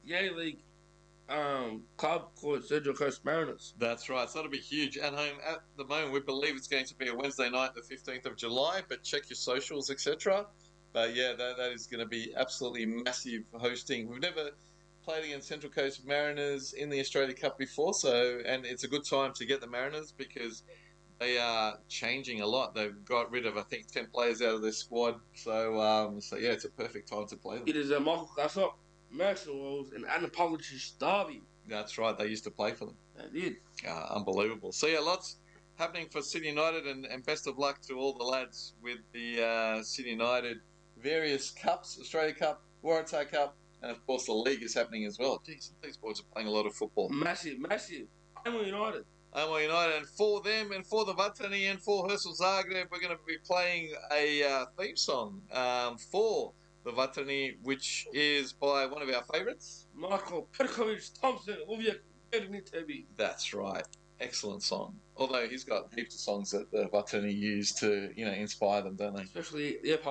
Yay League club called Central Coast Mariners. That's right. So that'll be huge. At home at the moment, we believe it's going to be a Wednesday night, the 15th of July, but check your socials, etc. But yeah, that is going to be absolutely massive hosting. We've never played against Central Coast Mariners in the Australia Cup before, and it's a good time to get the Mariners because they are changing a lot. They've got rid of, I think, 10 players out of their squad. So yeah, it's a perfect time to play them. It is a Michael Gassop, Maxwell's, and Annapolis Derby. That's right. They used to play for them. They did. Unbelievable. So yeah, lots happening for City United, and best of luck to all the lads with the City United various cups, Australia Cup, Waratah Cup, and of course the league is happening as well. Jeez, these boys are playing a lot of football. Massive. Amo United. Amo United, and for them and for the Vatani and for Hersel Zagreb, we're going to be playing a theme song for the Vatani, which is by one of our favourites, Michael Petkovic Thompson. That's right. Excellent song. Although he's got heaps of songs that the Vatani use to, inspire them, don't they? Especially the